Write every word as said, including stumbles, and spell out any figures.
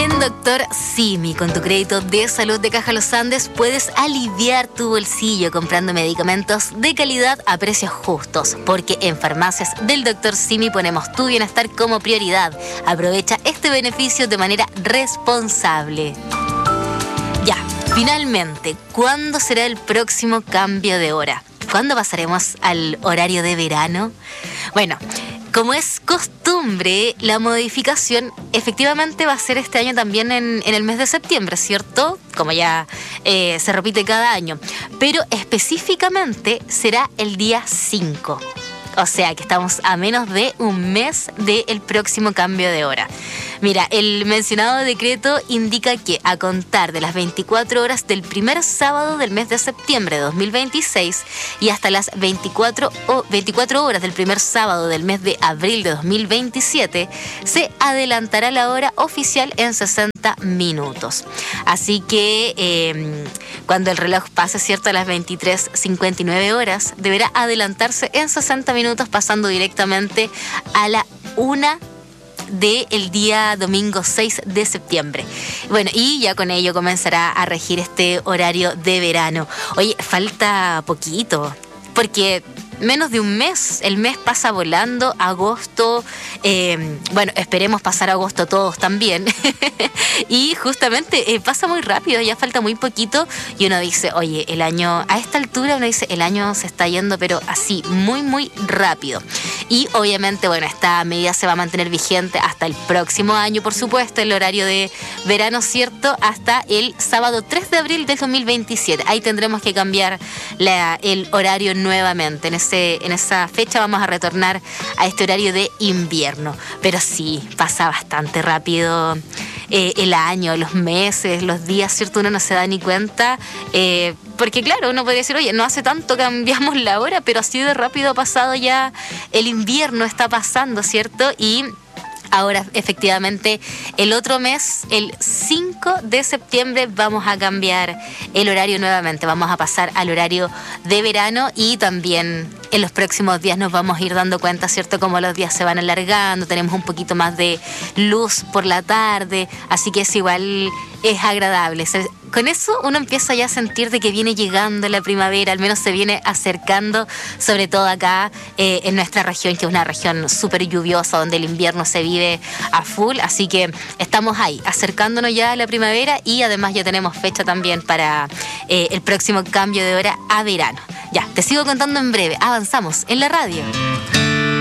En Doctor Simi, con tu crédito de salud de Caja Los Andes, puedes aliviar tu bolsillo comprando medicamentos de calidad a precios justos, porque en farmacias del Doctor Simi ponemos tu bienestar como prioridad. Aprovecha este beneficio de manera responsable. Ya, finalmente, ¿cuándo será el próximo cambio de hora? ¿Cuándo pasaremos al horario de verano? Bueno, como es costumbre, la modificación efectivamente va a ser este año también en, en el mes de septiembre, ¿cierto? Como ya eh, se repite cada año. Pero específicamente será el día cinco. O sea que estamos a menos de un mes del próximo cambio de hora. Mira, el mencionado decreto indica que a contar de las veinticuatro horas del primer sábado del mes de septiembre de dos mil veintiséis y hasta las veinticuatro, o veinticuatro horas del primer sábado del mes de abril de dos mil veintisiete, se adelantará la hora oficial en sesenta minutos. Así que eh, cuando el reloj pase, ¿cierto?, a las veintitrés cincuenta y nueve horas, deberá adelantarse en sesenta minutos, pasando directamente a la una del día domingo seis de septiembre. Bueno, y ya con ello comenzará a regir este horario de verano. Oye, falta poquito, porque menos de un mes, el mes pasa volando, agosto, eh, bueno, esperemos pasar agosto todos también, y justamente eh, pasa muy rápido, ya falta muy poquito, y uno dice, oye, el año, a esta altura uno dice, el año se está yendo, pero así, muy, muy rápido. Y obviamente, bueno, esta medida se va a mantener vigente hasta el próximo año, por supuesto, el horario de verano, ¿cierto?, hasta el sábado tres de abril del dos mil veintisiete. Ahí tendremos que cambiar la, el horario nuevamente. En ese En esa fecha vamos a retornar a este horario de invierno. Pero sí, pasa bastante rápido eh, el año, los meses, los días, ¿cierto? Uno no se da ni cuenta. Eh, porque claro, uno podría decir, oye, no hace tanto cambiamos la hora, pero así de rápido ha pasado ya el invierno, está pasando, ¿cierto? Y ahora, efectivamente, el otro mes, el cinco de septiembre, vamos a cambiar el horario nuevamente. Vamos a pasar al horario de verano y también en los próximos días nos vamos a ir dando cuenta, ¿cierto?, cómo los días se van alargando, tenemos un poquito más de luz por la tarde, así que es igual, es agradable. Con eso uno empieza ya a sentir de que viene llegando la primavera, al menos se viene acercando, sobre todo acá eh, en nuestra región, que es una región súper lluviosa, donde el invierno se vive a full, así que estamos ahí, acercándonos ya a la primavera y además ya tenemos fecha también para eh, el próximo cambio de hora a verano. Ya, te sigo contando en breve, avanzamos en la radio.